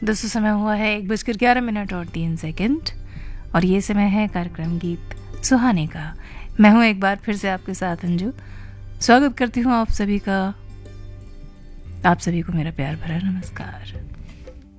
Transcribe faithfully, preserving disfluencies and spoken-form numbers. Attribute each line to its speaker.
Speaker 1: दोस्तों समय हुआ है एक बजकर ग्यारह मिनट और तीन सेकंड और ये समय है कार्यक्रम गीत सुहाने का। मैं हूँ एक बार फिर से आपके साथ अंजू। स्वागत करती हूँ आप सभी का, आप सभी को मेरा प्यार भरा नमस्कार।